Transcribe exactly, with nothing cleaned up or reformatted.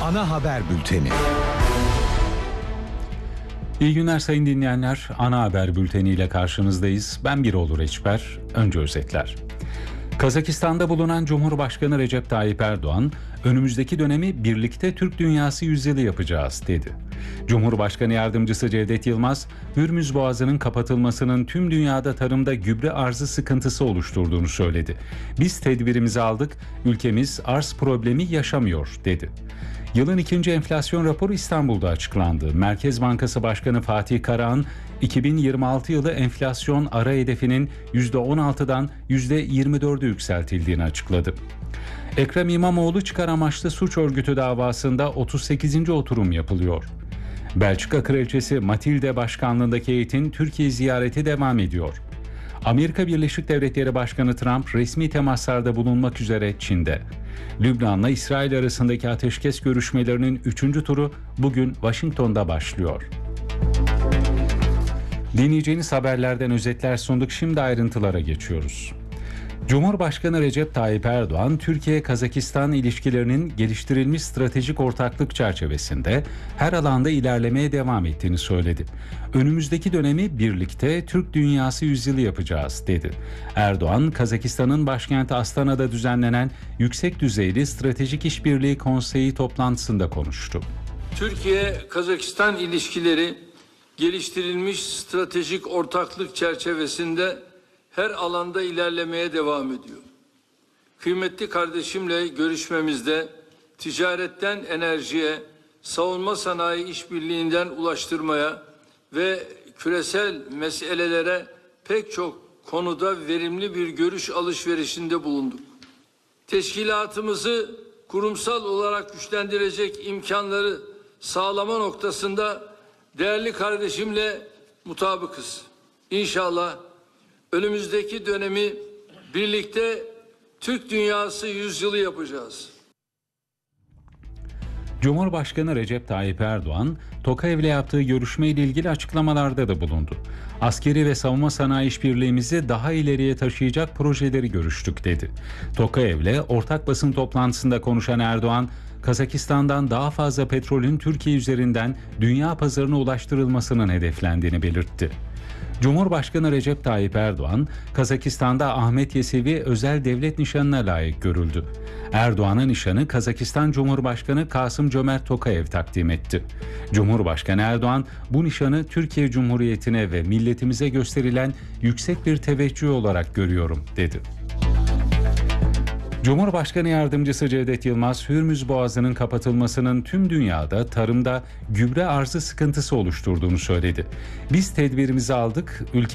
Ana haber bülteni. İyi günler sayın dinleyenler. Ana haber bülteniyle karşınızdayız. Ben Birol Reçber. Önce özetler. Kazakistan'da bulunan Cumhurbaşkanı Recep Tayyip Erdoğan, önümüzdeki dönemi birlikte Türk dünyası yüzyılı yapacağız dedi. Cumhurbaşkanı Yardımcısı Cevdet Yılmaz, Hürmüz Boğazı'nın kapatılmasının tüm dünyada tarımda gübre arzı sıkıntısı oluşturduğunu söyledi. Biz tedbirimizi aldık, ülkemiz arz problemi yaşamıyor dedi. Yılın ikinci enflasyon raporu İstanbul'da açıklandı. Merkez Bankası Başkanı Fatih Karahan, iki bin yirmi altı yılı enflasyon ara hedefinin yüzde on altıdan yüzde yirmi dörde yükseltildiğini açıkladı. Ekrem İmamoğlu çıkar amaçlı suç örgütü davasında otuz sekizinci oturum yapılıyor. Belçika Kraliçesi Matilde başkanlığındaki heyetin Türkiye ziyareti devam ediyor. Amerika Birleşik Devletleri Başkanı Trump resmi temaslarda bulunmak üzere Çin'de. Lübnan'la İsrail arasındaki ateşkes görüşmelerinin üçüncü turu bugün Washington'da başlıyor. Dinleyeceğiniz haberlerden özetler sunduk. Şimdi ayrıntılara geçiyoruz. Cumhurbaşkanı Recep Tayyip Erdoğan, Türkiye-Kazakistan ilişkilerinin geliştirilmiş stratejik ortaklık çerçevesinde her alanda ilerlemeye devam ettiğini söyledi. Önümüzdeki dönemi birlikte Türk dünyası yüzyılı yapacağız dedi. Erdoğan, Kazakistan'ın başkenti Astana'da düzenlenen yüksek düzeyli Stratejik İşbirliği Konseyi toplantısında konuştu. Türkiye-Kazakistan ilişkileri geliştirilmiş stratejik ortaklık çerçevesinde her alanda ilerlemeye devam ediyor. Kıymetli kardeşimle görüşmemizde ticaretten enerjiye, savunma sanayi işbirliğinden ulaştırmaya ve küresel meselelere pek çok konuda verimli bir görüş alışverişinde bulunduk. Teşkilatımızı kurumsal olarak güçlendirecek imkanları sağlama noktasında değerli kardeşimle mutabıkız. İnşallah önümüzdeki dönemi birlikte Türk dünyası yüzyılı yapacağız. Cumhurbaşkanı Recep Tayyip Erdoğan, Tokayev'le yaptığı görüşmeyle ilgili açıklamalarda da bulundu. Askeri ve savunma sanayi işbirliğimizi daha ileriye taşıyacak projeleri görüştük dedi. Tokayev'le ortak basın toplantısında konuşan Erdoğan, Kazakistan'dan daha fazla petrolün Türkiye üzerinden dünya pazarına ulaştırılmasının hedeflendiğini belirtti. Cumhurbaşkanı Recep Tayyip Erdoğan, Kazakistan'da Ahmet Yesevi özel devlet nişanına layık görüldü. Erdoğan'ın nişanı Kazakistan Cumhurbaşkanı Kasım-Cömert Tokayev takdim etti. Cumhurbaşkanı Erdoğan, bu nişanı Türkiye Cumhuriyeti'ne ve milletimize gösterilen yüksek bir teveccüh olarak görüyorum dedi. Cumhurbaşkanı Yardımcısı Cevdet Yılmaz, Hürmüz Boğazı'nın kapatılmasının tüm dünyada tarımda gübre arzı sıkıntısı oluşturduğunu söyledi. Biz tedbirimizi aldık, ülke